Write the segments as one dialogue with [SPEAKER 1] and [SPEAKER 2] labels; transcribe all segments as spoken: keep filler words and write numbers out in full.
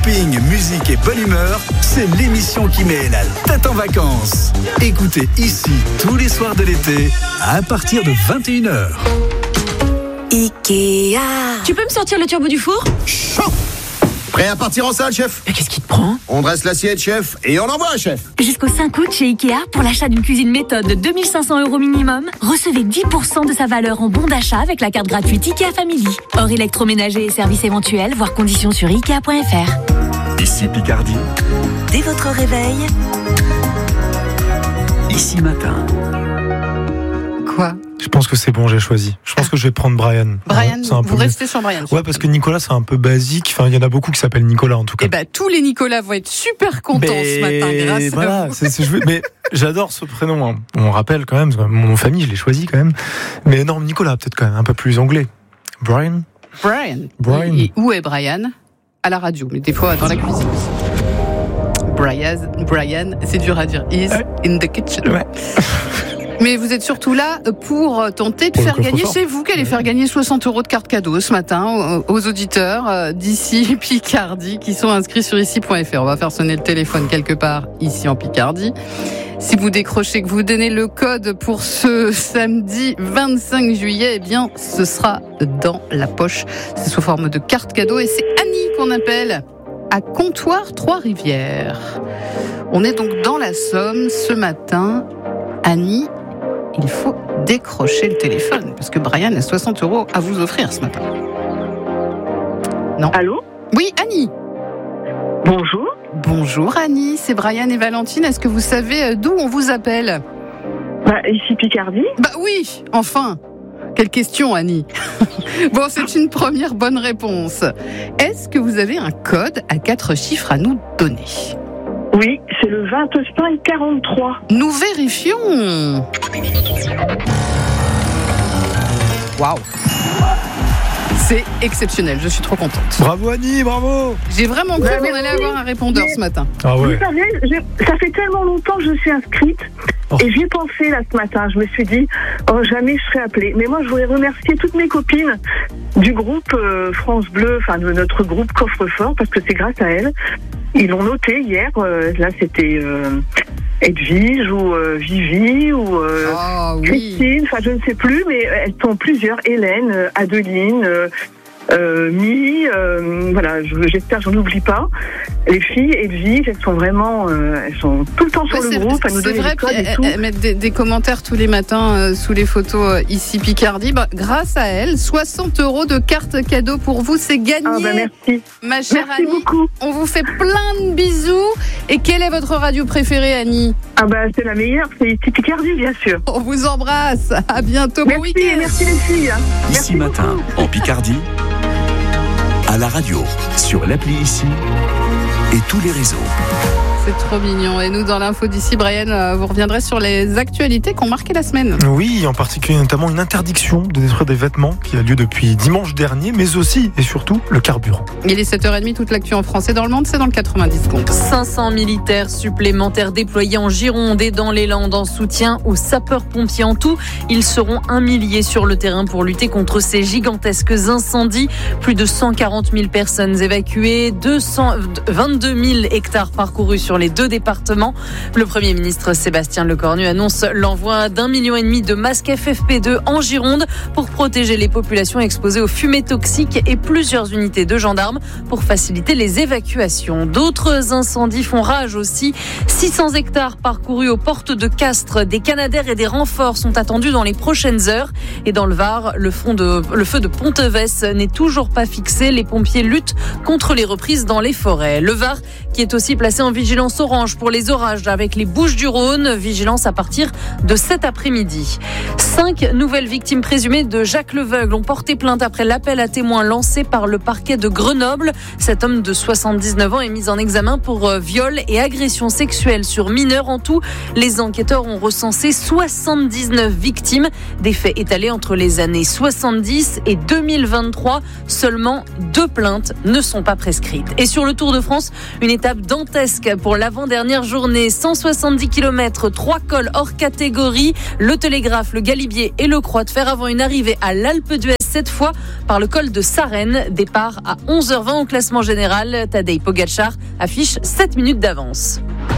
[SPEAKER 1] Camping, musique et bonne humeur, c'est l'émission qui met la tête en vacances. Écoutez ici tous les soirs de l'été à partir de vingt et une heures.
[SPEAKER 2] Ikea. Tu peux me sortir le turbo du four ?
[SPEAKER 3] Chaud. Prêt à partir en salle, chef ?
[SPEAKER 2] Mais qu'est-ce qui te prend ?
[SPEAKER 3] On dresse l'assiette, chef, et on envoie, chef.
[SPEAKER 2] Jusqu'au cinq août chez Ikea, pour l'achat d'une cuisine méthode de deux mille cinq cents euros minimum, recevez dix pour cent de sa valeur en bon d'achat avec la carte gratuite Ikea Family. Hors électroménager et services éventuels, voir conditions sur ikea point f r.
[SPEAKER 1] Ici Picardie.
[SPEAKER 2] Dès votre réveil.
[SPEAKER 1] Ici matin.
[SPEAKER 4] Quoi ?
[SPEAKER 5] Je pense que c'est bon, j'ai choisi. Je pense ah. que je vais prendre Brian.
[SPEAKER 4] Brian,
[SPEAKER 5] ouais, c'est un
[SPEAKER 4] vous
[SPEAKER 5] peu
[SPEAKER 4] restez
[SPEAKER 5] mieux.
[SPEAKER 4] sur Brian.
[SPEAKER 5] Ouais, parce que Nicolas, c'est un peu basique. Enfin, il y en a beaucoup qui s'appellent Nicolas, en tout cas.
[SPEAKER 4] Eh ben, tous les Nicolas vont être super contents
[SPEAKER 5] mais...
[SPEAKER 4] ce matin, grâce
[SPEAKER 5] voilà,
[SPEAKER 4] à vous.
[SPEAKER 5] C'est, c'est, je... Mais j'adore ce prénom. Hein. On rappelle quand même, parce que mon nom de famille, je l'ai choisi quand même. Mais non, Nicolas, peut-être quand même un peu plus anglais. Brian.
[SPEAKER 4] Brian.
[SPEAKER 5] Brian.
[SPEAKER 4] Et où est Brian ? À la radio, mais des fois dans la cuisine. Brian, Brian, c'est dur à dire. Is ouais. in the kitchen.
[SPEAKER 5] Ouais.
[SPEAKER 4] Mais vous êtes surtout là pour tenter de pour faire gagner, c'est vous qui allez faire gagner soixante euros de carte cadeau ce matin aux auditeurs d'ici Picardie qui sont inscrits sur ici point f r. On va faire sonner le téléphone quelque part ici en Picardie. Si vous décrochez, que vous donnez le code pour ce samedi vingt-cinq juillet, eh bien, ce sera dans la poche. C'est sous forme de carte cadeau et c'est Annie qu'on appelle à Comptoir Trois-Rivières. On est donc dans la Somme ce matin. Annie, il faut décrocher le téléphone, parce que Brian a soixante euros à vous offrir ce matin. Non ?
[SPEAKER 6] Allô ?
[SPEAKER 4] Oui, Annie.
[SPEAKER 6] Bonjour.
[SPEAKER 4] Bonjour Annie, c'est Brian et Valentine. Est-ce que vous savez d'où on vous appelle ?
[SPEAKER 6] Bah, ici Picardie.
[SPEAKER 4] Bah oui, enfin. Quelle question, Annie. Bon, c'est une première bonne réponse. Est-ce que vous avez un code à quatre chiffres à nous donner ?
[SPEAKER 6] Oui, c'est le vingt-cinq quarante-trois.
[SPEAKER 4] Nous vérifions. Waouh. C'est exceptionnel, je suis trop contente.
[SPEAKER 5] Bravo Annie, bravo.
[SPEAKER 4] J'ai vraiment cru qu'on allait avoir un répondeur ce matin.
[SPEAKER 5] Ah ouais.
[SPEAKER 6] Vous savez, je, ça fait tellement longtemps que je suis inscrite oh. et j'y ai pensé là ce matin. Je me suis dit, oh jamais je serai appelée. Mais moi, je voudrais remercier toutes mes copines du groupe euh, France Bleu, enfin de notre groupe Coffre-Fort, parce que c'est grâce à elles. Ils l'ont noté hier. Euh, là, c'était euh, Edwige ou euh, Vivi ou euh,
[SPEAKER 4] oh, oui.
[SPEAKER 6] Christine. Enfin, je ne sais plus, mais elles sont plusieurs. Hélène, euh, Adeline, euh, euh, Mi. Euh, voilà, je, j'espère que j'en oublie pas. Les filles, Edwige, elles sont vraiment, euh, elles sont tout le temps sur ouais, le groupe. Elles nous donnent des codes et tout.
[SPEAKER 4] Elles mettent des, des commentaires tous les matins euh, sous les photos euh, ici Picardie. Bah, grâce à elles, soixante euros de carte cadeau pour vous, c'est gagné.
[SPEAKER 6] Ah bah merci.
[SPEAKER 4] Ma chère
[SPEAKER 6] merci
[SPEAKER 4] Annie,
[SPEAKER 6] beaucoup.
[SPEAKER 4] On vous fait plein de bisous. Et quelle est votre radio préférée, Annie ?
[SPEAKER 6] Ah bah c'est la meilleure, c'est ici Picardie, bien sûr.
[SPEAKER 4] On vous embrasse. À bientôt.
[SPEAKER 6] Merci,
[SPEAKER 4] bon week-end.
[SPEAKER 6] Merci les filles. Hein.
[SPEAKER 1] Ici
[SPEAKER 6] merci
[SPEAKER 1] matin,
[SPEAKER 6] beaucoup.
[SPEAKER 1] en Picardie, à la radio, sur l'appli Ici et tous les réseaux.
[SPEAKER 4] C'est trop mignon. Et nous, dans l'info d'ici, Brian, vous reviendrez sur les actualités qui ont marqué la semaine.
[SPEAKER 5] Oui, en particulier notamment une interdiction de détruire des vêtements qui a lieu depuis dimanche dernier, mais aussi et surtout le carburant.
[SPEAKER 4] Il est sept heures trente, toute l'actu en français dans le monde, c'est dans le quatre-vingt-dix secondes.
[SPEAKER 2] cinq cents militaires supplémentaires déployés en Gironde et dans les Landes en soutien aux sapeurs-pompiers. En tout, ils seront un millier sur le terrain pour lutter contre ces gigantesques incendies. Plus de cent quarante mille personnes évacuées, deux cent vingt-deux mille hectares parcourus sur les deux départements. Le Premier ministre Sébastien Lecornu annonce l'envoi d'un million et demi de masques F F P deux en Gironde pour protéger les populations exposées aux fumées toxiques et plusieurs unités de gendarmes pour faciliter les évacuations. D'autres incendies font rage aussi. six cents hectares parcourus aux portes de Castres. Des Canadaires et des renforts sont attendus dans les prochaines heures. Et dans le Var, le, fond de, le feu de Ponteves n'est toujours pas fixé. Les pompiers luttent contre les reprises dans les forêts. Le Var qui est aussi placé en vigilance orange pour les orages avec les Bouches-du-Rhône. Vigilance à partir de cet après-midi. Cinq nouvelles victimes présumées de Jacques Leveugle ont porté plainte après l'appel à témoins lancé par le parquet de Grenoble. Cet homme de soixante-dix-neuf ans est mis en examen pour viol et agression sexuelle sur mineurs. En tout, les enquêteurs ont recensé soixante-dix-neuf victimes. Des faits étalés entre les années soixante-dix et deux mille vingt-trois. Seulement deux plaintes ne sont pas prescrites. Et sur le Tour de France, une étape dantesque pour l'avant-dernière journée. cent soixante-dix kilomètres, trois cols hors catégorie, le Télégraphe, le Galibier et le Croix de Fer avant une arrivée à l'Alpe d'Huez cette fois par le col de Sarenne. Départ à onze heures vingt au classement général. Tadej Pogačar affiche sept minutes d'avance.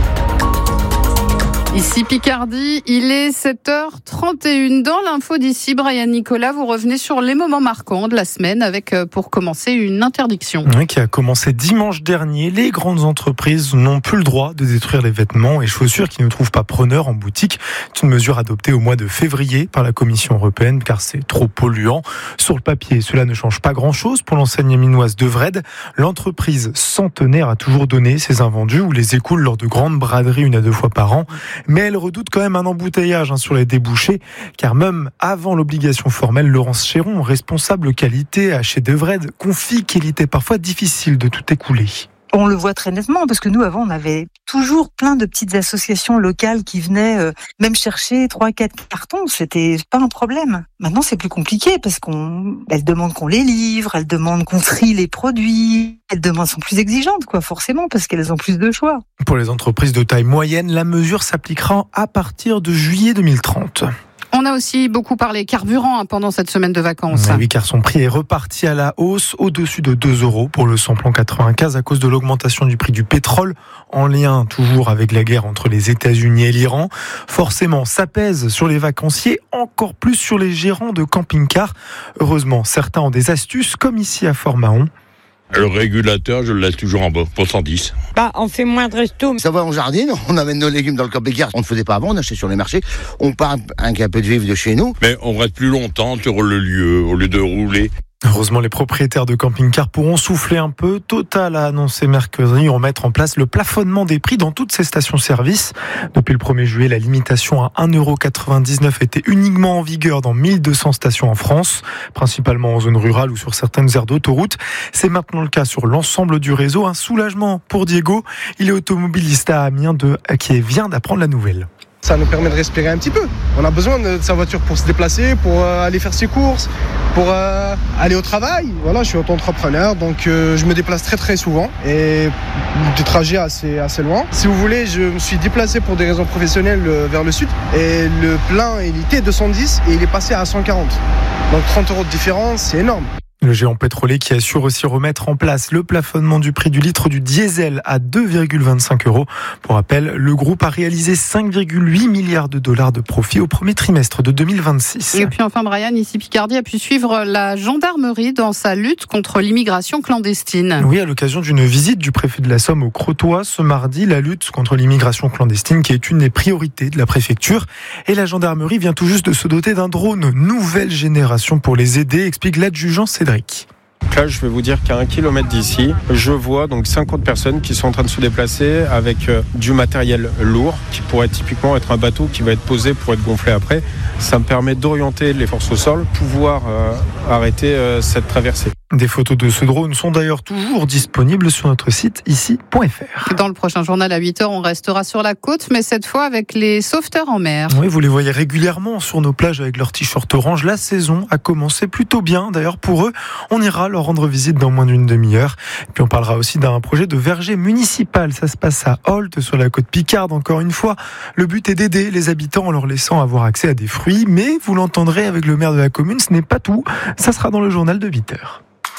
[SPEAKER 4] Ici Picardie, il est sept heures trente et une. Dans l'info d'ici, Brian Nicolas, vous revenez sur les moments marquants de la semaine avec, pour commencer, une interdiction.
[SPEAKER 5] Oui, qui a commencé dimanche dernier. Les grandes entreprises n'ont plus le droit de détruire les vêtements et chaussures qui ne trouvent pas preneur en boutique. C'est une mesure adoptée au mois de février par la Commission européenne car c'est trop polluant. Sur le papier, cela ne change pas grand-chose pour l'enseigne minoise Devred. L'entreprise centenaire a toujours donné ses invendus ou les écoule lors de grandes braderies une à deux fois par an. Mais elle redoute quand même un embouteillage hein, sur les débouchés, car même avant l'obligation formelle, Laurence Chéron, responsable qualité à chez Devred, confie qu'il était parfois difficile de tout écouler.
[SPEAKER 7] On le voit très nettement parce que nous, avant, on avait toujours plein de petites associations locales qui venaient euh, même chercher trois, quatre cartons. C'était pas un problème. Maintenant, c'est plus compliqué parce qu'on, elles demandent qu'on les livre, elles demandent qu'on trie les produits. Elles demandent sont plus exigeantes, quoi, forcément, parce qu'elles ont plus de choix. Pour
[SPEAKER 5] les entreprises de taille moyenne, la mesure s'appliquera à partir de juillet deux mille trente.
[SPEAKER 4] On a aussi beaucoup parlé carburant hein, pendant cette semaine de vacances.
[SPEAKER 5] Oui, car son prix est reparti à la hausse, au-dessus de deux euros pour le samplon quatre-vingt-quinze à cause de l'augmentation du prix du pétrole, en lien toujours avec la guerre entre les États-Unis et l'Iran. Forcément, ça pèse sur les vacanciers, encore plus sur les gérants de camping-cars. Heureusement, certains ont des astuces, comme ici à Fort-Mahon.
[SPEAKER 8] Le régulateur, je le laisse toujours en bas, pour cent dix.
[SPEAKER 9] Bah, on fait moins de resto.
[SPEAKER 3] Ça va, on jardine, on amène nos légumes dans le camping-car. On ne faisait pas avant, on achetait sur les marchés. On part un, un peu de vivre de chez nous.
[SPEAKER 8] Mais on reste plus longtemps sur le lieu, au lieu de rouler.
[SPEAKER 5] Heureusement, les propriétaires de camping-cars pourront souffler un peu. Total a annoncé mercredi remettre en place le plafonnement des prix dans toutes ces stations-service. Depuis le premier juillet, la limitation à un euro quatre-vingt-dix-neuf était uniquement en vigueur dans mille deux cents stations en France, principalement en zone rurale ou sur certaines aires d'autoroute. C'est maintenant le cas sur l'ensemble du réseau. Un soulagement pour Diego. Il est automobiliste à Amiens de, qui vient d'apprendre la nouvelle.
[SPEAKER 10] Ça nous permet de respirer un petit peu. On a besoin de sa voiture pour se déplacer, pour euh, aller faire ses courses, pour euh, aller au travail. Voilà, je suis auto-entrepreneur, donc euh, je me déplace très très souvent et des trajets assez, assez loin. Si vous voulez, je me suis déplacé pour des raisons professionnelles euh, vers le sud et le plein, il était deux cent dix et il est passé à cent quarante. Donc trente euros de différence, c'est énorme.
[SPEAKER 5] Le géant pétrolier qui assure aussi remettre en place le plafonnement du prix du litre du diesel à deux virgule vingt-cinq euros. Pour rappel, le groupe a réalisé cinq virgule huit milliards de dollars de profit au premier trimestre de deux mille vingt-six.
[SPEAKER 4] Et puis enfin, Brian, ici Picardie a pu suivre la gendarmerie dans sa lutte contre l'immigration clandestine.
[SPEAKER 5] Oui, à l'occasion d'une visite du préfet de la Somme au Crotoy ce mardi, la lutte contre l'immigration clandestine qui est une des priorités de la préfecture. Et la gendarmerie vient tout juste de se doter d'un drone nouvelle génération pour les aider, explique l'adjudant Cédric.
[SPEAKER 11] Là, je vais vous dire qu'à un kilomètre d'ici, je vois donc cinquante personnes qui sont en train de se déplacer avec euh, du matériel lourd qui pourrait typiquement être un bateau qui va être posé pour être gonflé après. Ça me permet d'orienter les forces au sol, pouvoir euh, arrêter euh, cette traversée.
[SPEAKER 5] Des photos de ce drone sont d'ailleurs toujours disponibles sur notre site ici point f r.
[SPEAKER 4] Dans le prochain journal à huit heures, on restera sur la côte, mais cette fois avec les sauveteurs en mer.
[SPEAKER 5] Oui, vous les voyez régulièrement sur nos plages avec leur t-shirt orange. La saison a commencé plutôt bien. D'ailleurs, pour eux, on ira leur rendre visite dans moins d'une demi-heure. Et puis on parlera aussi d'un projet de verger municipal. Ça se passe à Holt, sur la côte Picarde. Encore une fois, le but est d'aider les habitants en leur laissant avoir accès à des fruits. Mais vous l'entendrez avec le maire de la commune, ce n'est pas tout. Ça sera dans le journal de huit heures.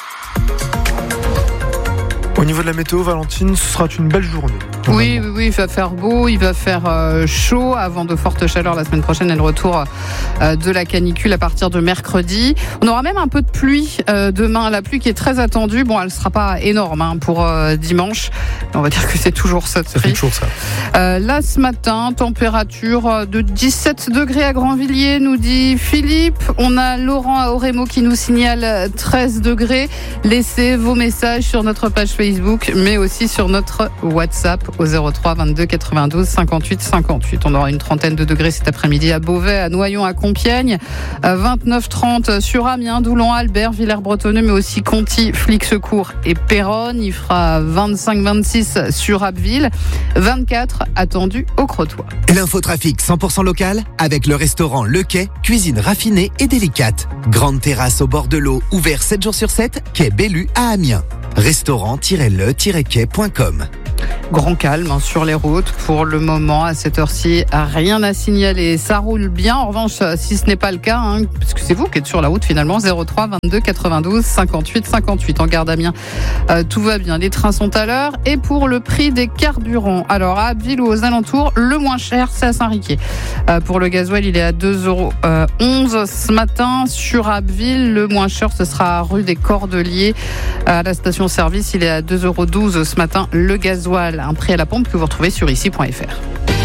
[SPEAKER 5] Au niveau de la météo, Valentine, ce sera une belle journée.
[SPEAKER 4] Oui, oui, oui, il va faire beau, il va faire euh, chaud avant de fortes chaleurs la semaine prochaine et le retour euh, de la canicule à partir de mercredi. On aura même un peu de pluie euh, demain, la pluie qui est très attendue. Bon, elle ne sera pas énorme hein, pour euh, dimanche. On va dire que c'est toujours ça de
[SPEAKER 5] Ça fait toujours ça.
[SPEAKER 4] Euh, là, ce matin, température de dix-sept degrés à Grandvilliers, nous dit Philippe. On a Laurent à Orémo qui nous signale treize degrés. Laissez vos messages sur notre page Facebook, mais aussi sur notre WhatsApp au zéro trois vingt-deux quatre-vingt-douze cinquante-huit cinquante-huit. On aura une trentaine de degrés cet après-midi à Beauvais, à Noyon, à Compiègne, vingt-neuf trente sur Amiens, Doulon, Albert, Villers-Bretonneux, mais aussi Conty, Flix-Secours et Péronne. Il fera vingt-cinq vingt-six sur Abbeville, vingt-quatre attendu au Crotoy.
[SPEAKER 12] L'infotrafic cent pour cent local avec le restaurant Le Quai, cuisine raffinée et délicate. Grande terrasse au bord de l'eau, ouvert sept jours sur sept, quai Bellu à Amiens. restaurant tiret le tiret quai point com.
[SPEAKER 4] Grand calme hein, sur les routes. Pour le moment, à cette heure-ci, rien à signaler. Ça roule bien. En revanche, si ce n'est pas le cas, hein, parce que c'est vous qui êtes sur la route finalement, zéro trois vingt-deux quatre-vingt-douze cinquante-huit cinquante-huit. En gare d'Amiens, euh, tout va bien. Les trains sont à l'heure. Et pour le prix des carburants, alors à Abbeville ou aux alentours, le moins cher, c'est à Saint-Riquier. Euh, pour le gasoil, il est à deux euros onze ce matin. Sur Abbeville, le moins cher, ce sera rue des Cordeliers. À la station-service, il est à deux euros douze ce matin. Le gasoil, un prix à la pompe que vous retrouvez sur ici point f r.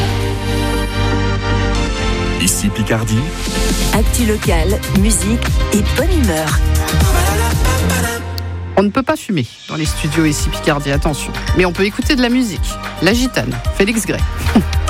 [SPEAKER 1] Ici Picardie.
[SPEAKER 9] Actu locale, musique et bonne humeur.
[SPEAKER 4] On ne peut pas fumer dans les studios ici Picardie, attention. Mais on peut écouter de la musique. La gitane, Félix Gray.